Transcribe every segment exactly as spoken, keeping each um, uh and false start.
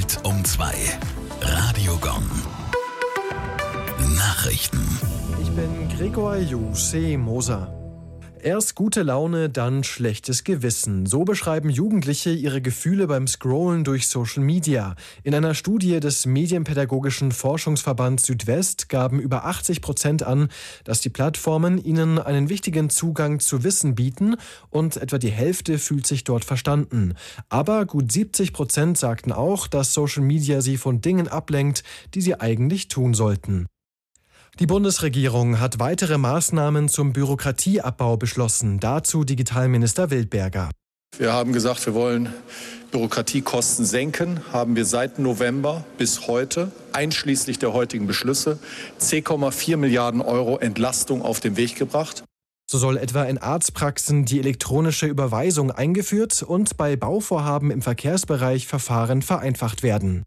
Zeit um zwei. Radio Gong. Nachrichten. Ich bin Gregor Juseh-Moser. Erst gute Laune, dann schlechtes Gewissen. So beschreiben Jugendliche ihre Gefühle beim Scrollen durch Social Media. In einer Studie des Medienpädagogischen Forschungsverbands Südwest gaben über achtzig Prozent an, dass die Plattformen ihnen einen wichtigen Zugang zu Wissen bieten und etwa die Hälfte fühlt sich dort verstanden. Aber gut siebzig Prozent sagten auch, dass Social Media sie von Dingen ablenkt, die sie eigentlich tun sollten. Die Bundesregierung hat weitere Maßnahmen zum Bürokratieabbau beschlossen. Dazu Digitalminister Wildberger. Wir haben gesagt, wir wollen Bürokratiekosten senken. Haben wir seit November bis heute, einschließlich der heutigen Beschlüsse, zehn Komma vier Milliarden Euro Entlastung auf den Weg gebracht. So soll etwa in Arztpraxen die elektronische Überweisung eingeführt und bei Bauvorhaben im Verkehrsbereich Verfahren vereinfacht werden.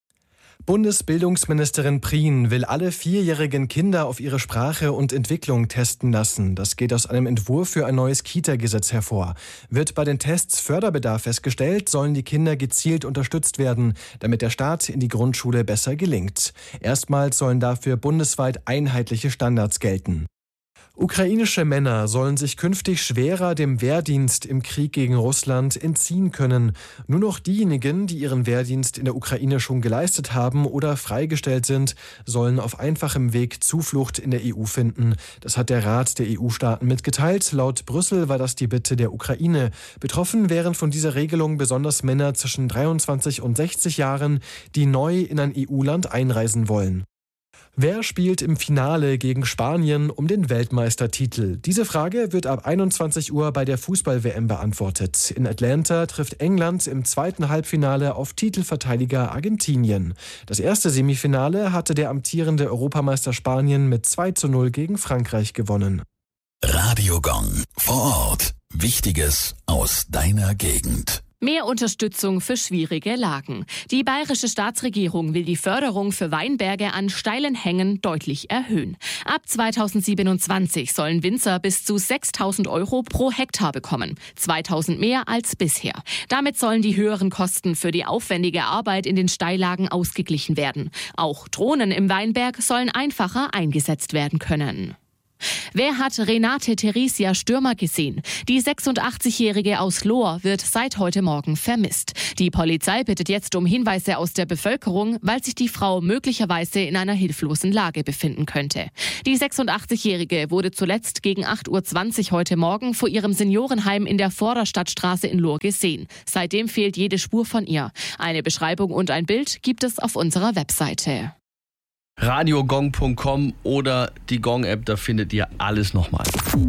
Bundesbildungsministerin Prien will alle vierjährigen Kinder auf ihre Sprache und Entwicklung testen lassen. Das geht aus einem Entwurf für ein neues Kita-Gesetz hervor. Wird bei den Tests Förderbedarf festgestellt, sollen die Kinder gezielt unterstützt werden, damit der Start in die Grundschule besser gelingt. Erstmals sollen dafür bundesweit einheitliche Standards gelten. Ukrainische Männer sollen sich künftig schwerer dem Wehrdienst im Krieg gegen Russland entziehen können. Nur noch diejenigen, die ihren Wehrdienst in der Ukraine schon geleistet haben oder freigestellt sind, sollen auf einfachem Weg Zuflucht in der E U finden. Das hat der Rat der E U-Staaten mitgeteilt. Laut Brüssel war das die Bitte der Ukraine. Betroffen wären von dieser Regelung besonders Männer zwischen dreiundzwanzig und sechzig Jahren, die neu in ein E U-Land einreisen wollen. Wer spielt im Finale gegen Spanien um den Weltmeistertitel? Diese Frage wird ab einundzwanzig Uhr bei der Fußball-W M beantwortet. In Atlanta trifft England im zweiten Halbfinale auf Titelverteidiger Argentinien. Das erste Semifinale hatte der amtierende Europameister Spanien mit zwei zu null gegen Frankreich gewonnen. Radio Gong. Vor Ort. Wichtiges aus deiner Gegend. Mehr Unterstützung für schwierige Lagen. Die bayerische Staatsregierung will die Förderung für Weinberge an steilen Hängen deutlich erhöhen. Ab zweitausendsiebenundzwanzig sollen Winzer bis zu sechstausend Euro pro Hektar bekommen. zweitausend mehr als bisher. Damit sollen die höheren Kosten für die aufwendige Arbeit in den Steillagen ausgeglichen werden. Auch Drohnen im Weinberg sollen einfacher eingesetzt werden können. Wer hat Renate Theresia Stürmer gesehen? Die sechsundachtzigjährige aus Lohr wird seit heute Morgen vermisst. Die Polizei bittet jetzt um Hinweise aus der Bevölkerung, weil sich die Frau möglicherweise in einer hilflosen Lage befinden könnte. Die sechsundachtzigjährige wurde zuletzt gegen acht Uhr zwanzig heute Morgen vor ihrem Seniorenheim in der Vorderstadtstraße in Lohr gesehen. Seitdem fehlt jede Spur von ihr. Eine Beschreibung und ein Bild gibt es auf unserer Webseite. radiogong punkt com oder die Gong-App, da findet ihr alles nochmal.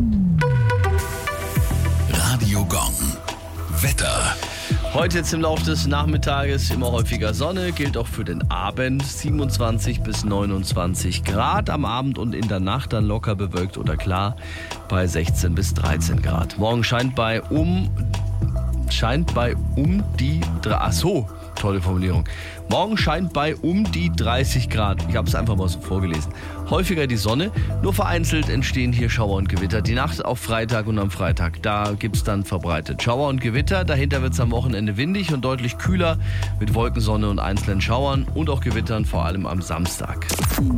Radio Gong. Wetter. Heute jetzt im Laufe des Nachmittages immer häufiger Sonne, gilt auch für den Abend. siebenundzwanzig bis neunundzwanzig Grad am Abend und in der Nacht dann locker bewölkt oder klar bei sechzehn bis dreizehn Grad. Morgen scheint bei um, scheint bei um die, ach so, tolle Formulierung. Morgen scheint bei um die dreißig Grad. Ich habe es einfach mal so vorgelesen. Häufiger die Sonne, nur vereinzelt entstehen hier Schauer und Gewitter. Die Nacht auf Freitag und am Freitag, da gibt es dann verbreitet Schauer und Gewitter. Dahinter wird es am Wochenende windig und deutlich kühler mit Wolkensonne und einzelnen Schauern und auch Gewittern, vor allem am Samstag.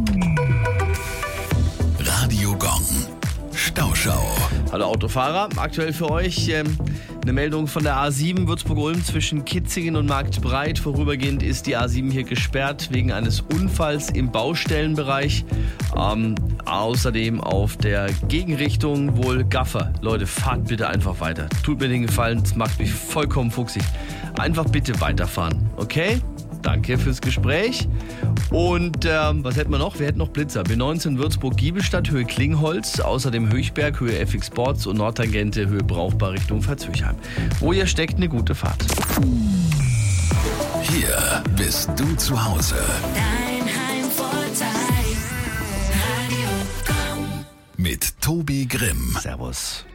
Radio Gong. Stauschau. Hallo Autofahrer, aktuell für euch ähm, eine Meldung von der A sieben Würzburg-Ulm zwischen Kitzingen und Marktbreit. Vorübergehend ist die A sieben hier gesperrt wegen eines Unfalls im Baustellenbereich. Ähm, außerdem auf der Gegenrichtung wohl Gaffer. Leute, fahrt bitte einfach weiter. Tut mir den Gefallen, das macht mich vollkommen fuchsig. Einfach bitte weiterfahren, okay? Danke fürs Gespräch. Und ähm, was hätten wir noch? Wir hätten noch Blitzer. B neunzehn Würzburg-Giebelstadt, Höhe Klingholz. Außerdem Höchberg, Höhe F X Sports und Nordtangente, Höhe Brauchbar Richtung Pfalz-Höchheim. Wo ihr steckt, eine gute Fahrt. Hier bist du zu Hause. Dein Heimvorteil. Radio Gong. Mit Tobi Grimm. Servus.